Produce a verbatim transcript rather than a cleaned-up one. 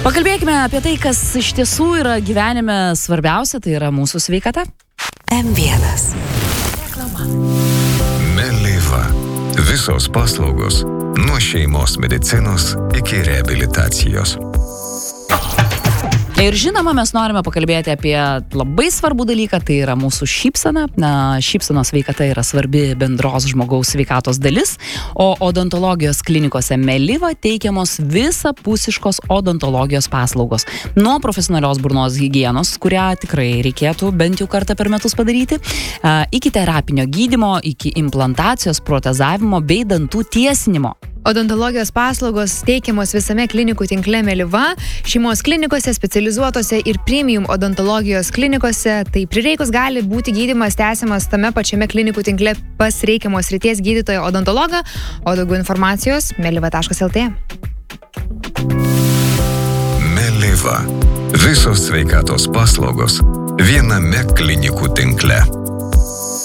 Pakalbėkime apie tai, kas iš tiesų yra gyvenime svarbiausia, tai yra mūsų sveikata. M vienas. Reklama. Meliva. Visos paslaugos nuo šeimos medicinos iki reabilitacijos. Ir žinoma, mes norime pakalbėti apie labai svarbų dalyką, tai yra mūsų šypsena. Na, šypsenos sveikata yra svarbi bendros žmogaus sveikatos dalis, o odontologijos klinikose Meliva teikiamos visapusiškos odontologijos paslaugos. Nuo profesionalios burnos higienos, kurią tikrai reikėtų bent jau kartą per metus padaryti, iki terapinio gydymo, iki implantacijos, protezavimo bei dantų tiesinimo. Odontologijos paslaugos teikiamos visame klinikų tinkle Meliva, šeimos klinikose, specializuotose ir premium odontologijos klinikose. Tai prireikus gali būti gydymas tęsiamas tame pačiame klinikų tinkle pas reikiamos srities gydytojo odontologą, o daugiau informacijos meliva taškas el tė. Meliva. Visos sveikatos paslaugos viename klinikų tinkle.